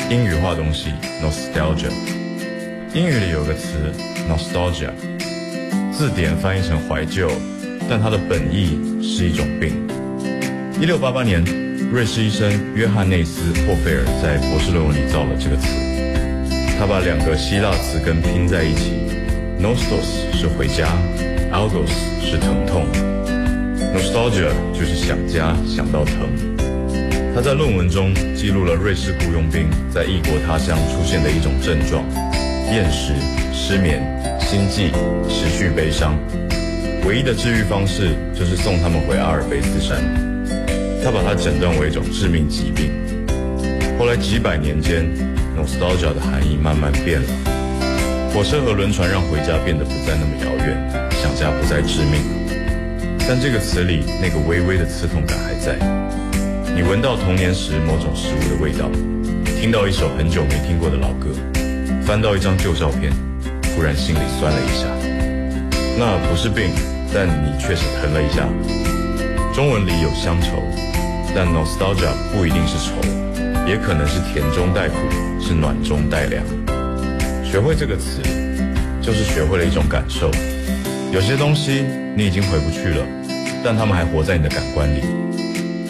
英语化东西 nostalgia。英语里有个词 nostalgia， 字典翻译成怀旧，但它的本意是一种病。1688年，瑞士医生约翰内斯·霍菲尔在博士论文里造了这个词。他把两个希腊词根拼在一起 ，nostos 是回家 ，algos 是疼痛 ，nostalgia 就是想家，想到疼。他在论文中记录了瑞士雇佣兵在异国他乡出现的一种症状：厌食、失眠、心悸、持续悲伤。唯一的治愈方式就是送他们回阿尔卑斯山。他把它诊断为一种致命疾病。后来几百年间 ，nostalgia 的含义慢慢变了。火车和轮船让回家变得不再那么遥远，想家不再致命了。但这个词里那个微微的刺痛感还在。你闻到童年时某种食物的味道，听到一首很久没听过的老歌，翻到一张旧照片，突然心里酸了一下。那不是病，但你确实疼了一下。中文里有乡愁，但 nostalgia 不一定是愁，也可能是甜中带苦，是暖中带凉。学会这个词，就是学会了一种感受。有些东西你已经回不去了，但它们还活在你的感官里。